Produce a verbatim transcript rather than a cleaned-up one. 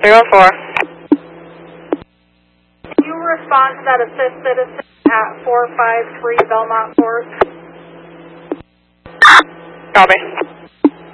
three one four. Can you respond to that assist citizen at four five three Belmont Court? Copy.